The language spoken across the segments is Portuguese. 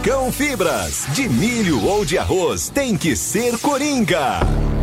Coringão Fibras. De milho ou de arroz, tem que ser Coringa.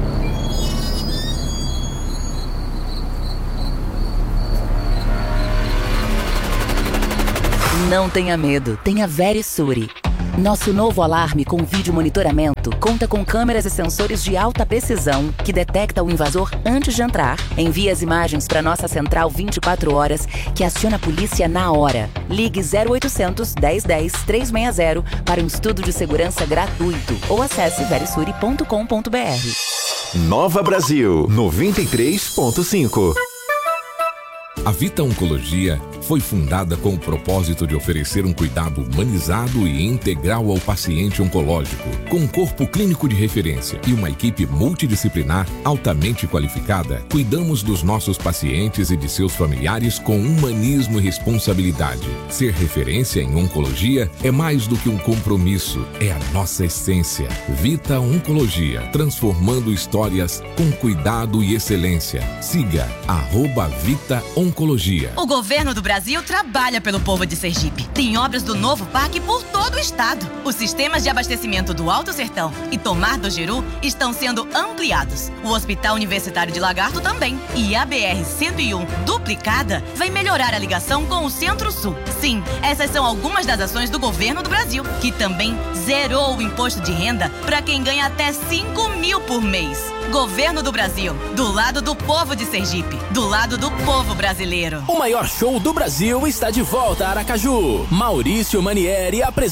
Não tenha medo, tenha Verisure. Nosso novo alarme com vídeo monitoramento conta com câmeras e sensores de alta precisão que detecta o invasor antes de entrar, envia as imagens para nossa central 24 horas, que aciona a polícia na hora. Ligue 0800 1010 360 para um estudo de segurança gratuito ou acesse verisure.com.br. Nova Brasil 93.5. A Vita Oncologia foi fundada com o propósito de oferecer um cuidado humanizado e integral ao paciente oncológico, com um corpo clínico de referência e uma equipe multidisciplinar altamente qualificada. Cuidamos dos nossos pacientes e de seus familiares com humanismo e responsabilidade. Ser referência em oncologia é mais do que um compromisso, é a nossa essência. Vita Oncologia, transformando histórias com cuidado e excelência. Siga @Vita Oncologia. O governo do Brasil trabalha pelo povo de Sergipe. Tem obras do novo parque por todo o estado. Os sistemas de abastecimento do Alto Sertão e Tomar do Giru estão sendo ampliados. O Hospital Universitário de Lagarto também. E a BR-101 duplicada vai melhorar a ligação com o Centro-Sul. Sim, essas são algumas das ações do governo do Brasil, que também zerou o imposto de renda para quem ganha até 5 mil por mês. Governo do Brasil, do lado do povo de Sergipe, do lado do povo brasileiro. O maior show do Brasil está de volta a Aracaju. Maurício Manieri apresenta